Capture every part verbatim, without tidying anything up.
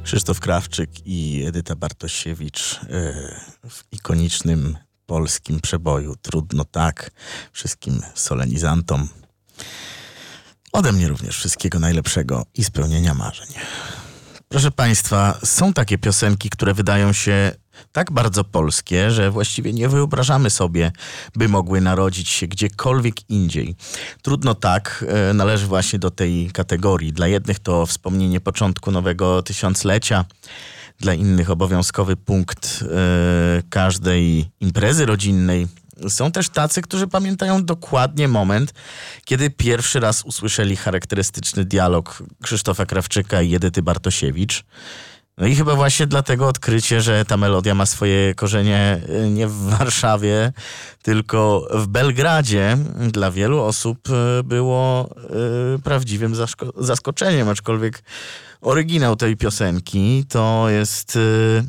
Krzysztof Krawczyk i Edyta Bartosiewicz w ikonicznym polskim przeboju Trudno tak. Wszystkim solenizantom ode mnie również wszystkiego najlepszego i spełnienia marzeń. Proszę Państwa, są takie piosenki, które wydają się tak bardzo polskie, że właściwie nie wyobrażamy sobie, by mogły narodzić się gdziekolwiek indziej. Trudno tak e, należy właśnie do tej kategorii. Dla jednych to wspomnienie początku nowego tysiąclecia, dla innych obowiązkowy punkt e, każdej imprezy rodzinnej. Są też tacy, którzy pamiętają dokładnie moment, kiedy pierwszy raz usłyszeli charakterystyczny dialog Krzysztofa Krawczyka i Edyty Bartosiewicz. No i chyba właśnie dlatego odkrycie, że ta melodia ma swoje korzenie nie w Warszawie, tylko w Belgradzie, dla wielu osób było prawdziwym zaskoczeniem, aczkolwiek oryginał tej piosenki to jest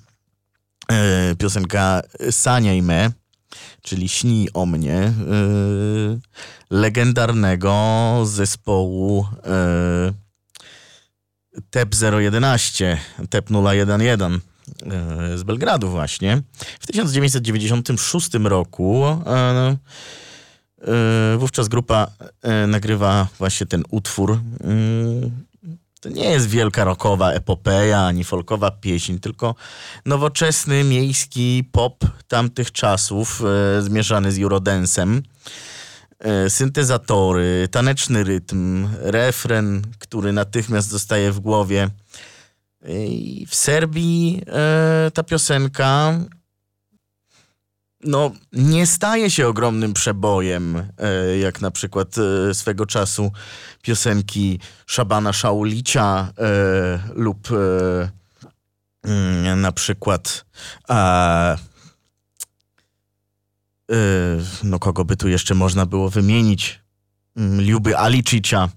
piosenka Saniaj me, czyli Śnij o mnie, legendarnego zespołu T E P zero jedenaście, T E P nula jeden jeden z Belgradu właśnie. W tysiąc dziewięćset dziewięćdziesiątym szóstym roku wówczas grupa nagrywa właśnie ten utwór. To nie jest wielka rockowa epopeja, ani folkowa pieśń, tylko nowoczesny, miejski pop tamtych czasów, zmieszany z eurodensem. Syntezatory, taneczny rytm, refren, który natychmiast zostaje w głowie. I w Serbii e, ta piosenka no, nie staje się ogromnym przebojem, e, jak na przykład e, swego czasu piosenki Szabana Szaulicia e, lub e, e, na przykład e, no kogo by tu jeszcze można było wymienić, Ljuby Aličića.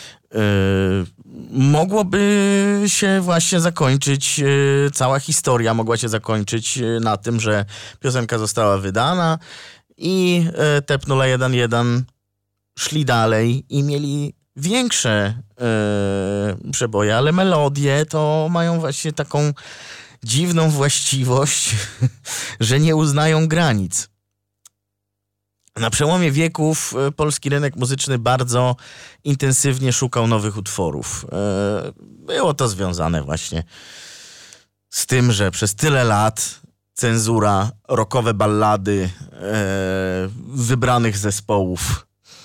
Mogłoby się właśnie zakończyć, cała historia mogła się zakończyć na tym, że piosenka została wydana i T E P nula jeden jeden szli dalej i mieli większe przeboje, ale melodie to mają właśnie taką dziwną właściwość, że nie uznają granic. Na przełomie wieków polski rynek muzyczny bardzo intensywnie szukał nowych utworów. Było to związane właśnie z tym, że przez tyle lat cenzura, rockowe ballady wybranych zespołów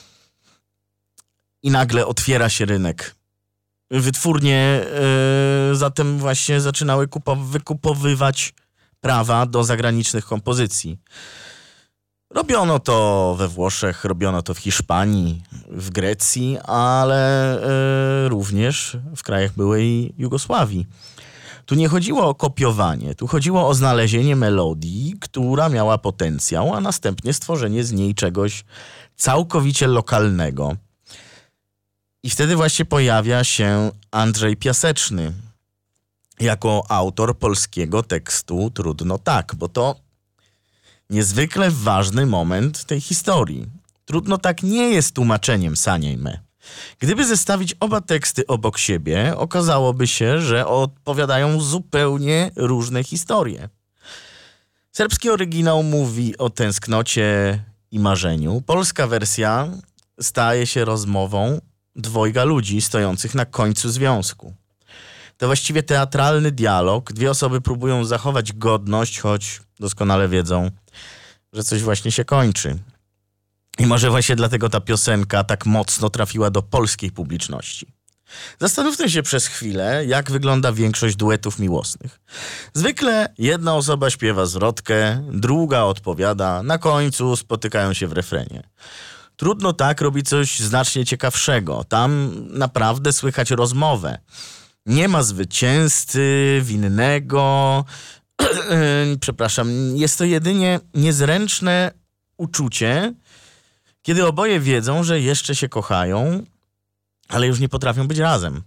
i nagle otwiera się rynek. Wytwórnie zatem właśnie zaczynały kupow- wykupowywać prawa do zagranicznych kompozycji. Robiono to we Włoszech, robiono to w Hiszpanii, w Grecji, ale y, również w krajach byłej Jugosławii. Tu nie chodziło o kopiowanie, tu chodziło o znalezienie melodii, która miała potencjał, a następnie stworzenie z niej czegoś całkowicie lokalnego. I wtedy właśnie pojawia się Andrzej Piaseczny jako autor polskiego tekstu Trudno tak, bo to niezwykle ważny moment tej historii. Trudno tak nie jest tłumaczeniem Saniaj me. Gdyby zestawić oba teksty obok siebie, okazałoby się, że odpowiadają zupełnie różne historie. Serbski oryginał mówi o tęsknocie i marzeniu. Polska wersja staje się rozmową dwojga ludzi stojących na końcu związku. To właściwie teatralny dialog. Dwie osoby próbują zachować godność, choć doskonale wiedzą, że coś właśnie się kończy. I może właśnie dlatego ta piosenka tak mocno trafiła do polskiej publiczności. Zastanówmy się przez chwilę, jak wygląda większość duetów miłosnych. Zwykle jedna osoba śpiewa zwrotkę, druga odpowiada, na końcu spotykają się w refrenie. Trudno tak robi coś znacznie ciekawszego. Tam naprawdę słychać rozmowę. Nie ma zwycięzcy, winnego. Przepraszam, jest to jedynie niezręczne uczucie, kiedy oboje wiedzą, że jeszcze się kochają, ale już nie potrafią być razem.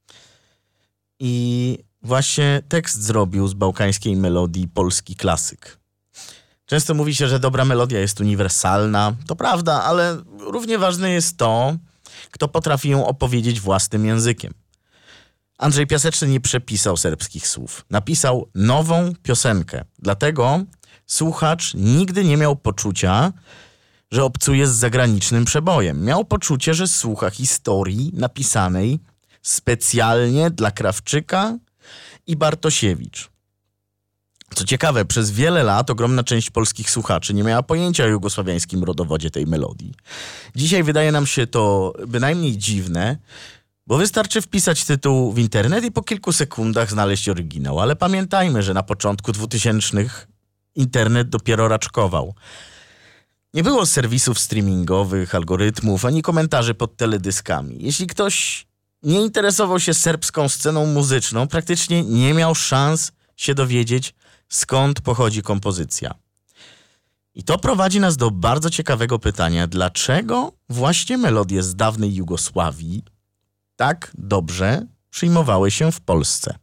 I właśnie tekst zrobił z bałkańskiej melodii polski klasyk. Często mówi się, że dobra melodia jest uniwersalna. To prawda, ale równie ważne jest to, kto potrafi ją opowiedzieć własnym językiem. Andrzej Piaseczny nie przepisał serbskich słów. Napisał nową piosenkę. Dlatego słuchacz nigdy nie miał poczucia, że obcuje z zagranicznym przebojem. Miał poczucie, że słucha historii napisanej specjalnie dla Krawczyka i Bartosiewicz. Co ciekawe, przez wiele lat ogromna część polskich słuchaczy nie miała pojęcia o jugosławiańskim rodowodzie tej melodii. Dzisiaj wydaje nam się to bynajmniej dziwne, bo wystarczy wpisać tytuł w internet i po kilku sekundach znaleźć oryginał. Ale pamiętajmy, że na początku dwutysięcznych internet dopiero raczkował. Nie było serwisów streamingowych, algorytmów, ani komentarzy pod teledyskami. Jeśli ktoś nie interesował się serbską sceną muzyczną, praktycznie nie miał szans się dowiedzieć, skąd pochodzi kompozycja. I to prowadzi nas do bardzo ciekawego pytania, dlaczego właśnie melodie z dawnej Jugosławii tak dobrze przyjmowały się w Polsce?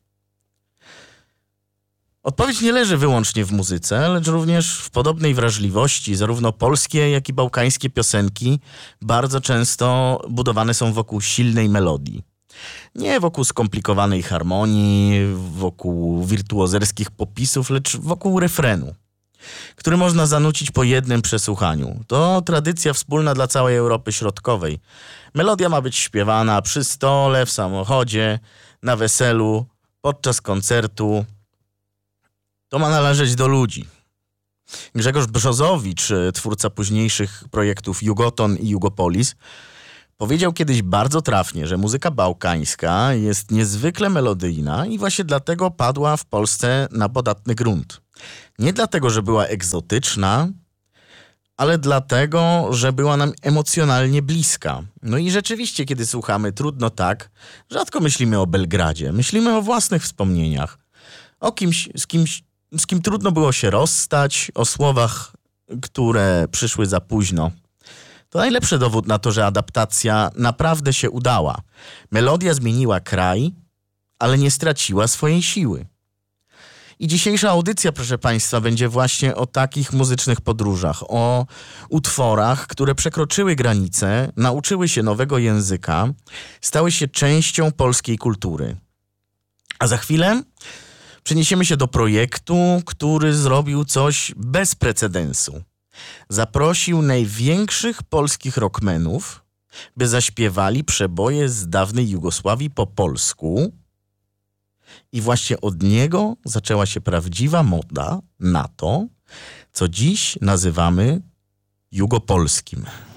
Odpowiedź nie leży wyłącznie w muzyce, lecz również w podobnej wrażliwości. Zarówno polskie, jak i bałkańskie piosenki bardzo często budowane są wokół silnej melodii. Nie wokół skomplikowanej harmonii, wokół wirtuozerskich popisów, lecz wokół refrenu, który można zanucić po jednym przesłuchaniu. To tradycja wspólna dla całej Europy Środkowej. Melodia ma być śpiewana przy stole, w samochodzie, na weselu, podczas koncertu. To ma należeć do ludzi. Grzegorz Brzozowicz, twórca późniejszych projektów Jugoton i Jugopolis, powiedział kiedyś bardzo trafnie, że muzyka bałkańska jest niezwykle melodyjna i właśnie dlatego padła w Polsce na podatny grunt. Nie dlatego, że była egzotyczna, ale dlatego, że była nam emocjonalnie bliska. No i rzeczywiście, kiedy słuchamy Trudno tak, rzadko myślimy o Belgradzie. Myślimy o własnych wspomnieniach. O kimś, z kimś, z kim trudno było się rozstać, o słowach, które przyszły za późno. To najlepszy dowód na to, że adaptacja naprawdę się udała. Melodia zmieniła kraj, ale nie straciła swojej siły. I dzisiejsza audycja, proszę Państwa, będzie właśnie o takich muzycznych podróżach, o utworach, które przekroczyły granice, nauczyły się nowego języka, stały się częścią polskiej kultury. A za chwilę przeniesiemy się do projektu, który zrobił coś bez precedensu. Zaprosił największych polskich rockmenów, by zaśpiewali przeboje z dawnej Jugosławii po polsku. I właśnie od niego zaczęła się prawdziwa moda na to, co dziś nazywamy jugopolskim.